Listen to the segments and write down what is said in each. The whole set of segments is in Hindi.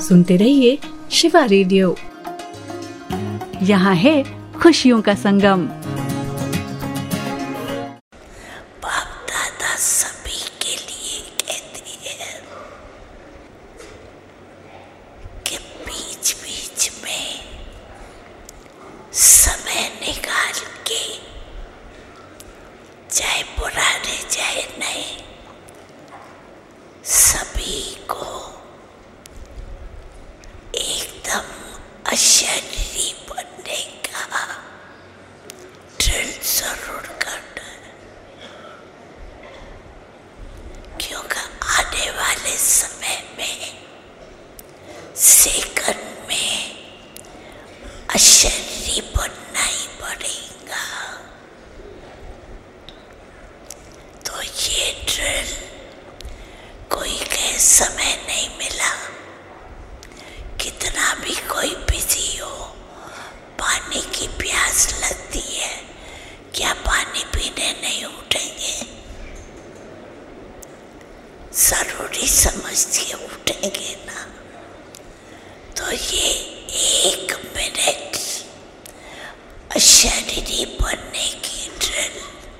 सुनते रहिए शिवा रेडियो। यहाँ है खुशियों का संगम। बाप दादा सभी के लिए कहती है कि बीच बीच में समय निकाल के, चाहे पुराने चाहे नए, सभी को एकदम अशरीरी बनने का ड्रिल जरूर करना है, क्योंकि आने वाले समय में सेकंड में अशरीरी बनना ही पड़ेगा। तो ये ड्रिल कोई कहे समय नहीं मिला, कितना भी कोई बिजी हो, पानी की प्यास लगती है, क्या पानी पीने नहीं उठेंगे? जरूरी समझ के उठेंगे ना। तो ये 1 मिनट अशरीरी बनने की ड्रिल,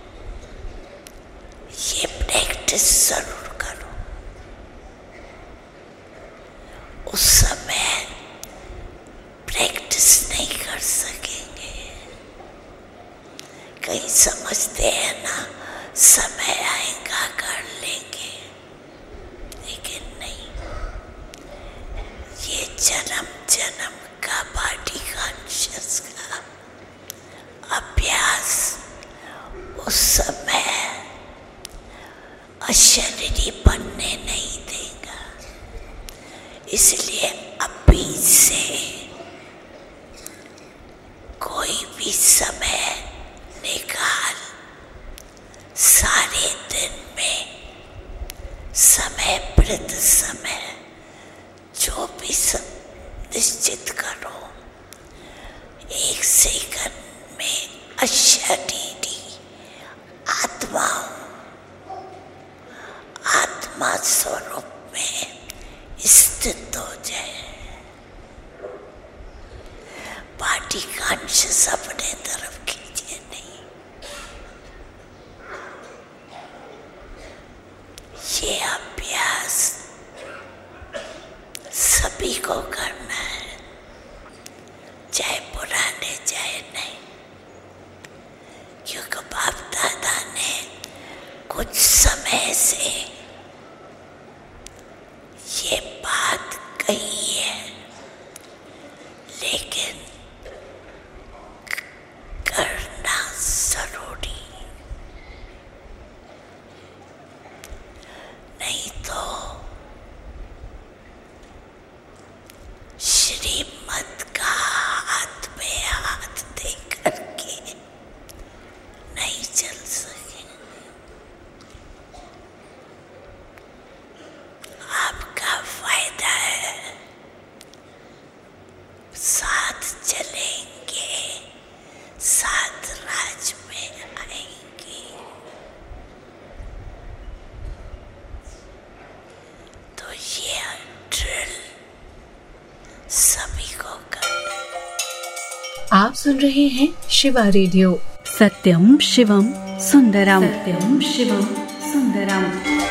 ये प्रैक्टिस जरूर करो। उस समय प्रैक्टिस नहीं कर सकेंगे। कहीं समझते हैं ना, समय आएगा कर लेंगे, लेकिन नहीं। ये जन्म जन्म का बॉडी कॉन्शियस का अभ्यास उस समय अशरीरी बनने नहीं देगा। इसलिए अभी से कोई भी समय निकाल, सारे दिन में समय प्रत समय जो भी सब निश्चित करो, 1 सेकंड में अशरीरी आत्मा स्वरूप में स्थित हो जाए। बॉडी कॉन्शियस अपने तरफ खींचे नहीं। ये अभ्यास सभी को करना है, चाहे पुराने चाहे नए, क्योंकि बाप दादा ने कुछ समय से ये बात कही है, लेकिन करना जरूरी, नहीं तो श्रीमत का हाथ में हाथ दे करके नहीं चल सके। आपका फायदा है, साथ चलेंगे, साथ राज में आएंगे। तो ये ड्रिल सभी को करना। आप सुन रहे हैं शिवा रेडियो। सत्यम शिवम सुंदरम, सत्यम शिवम सुंदरम।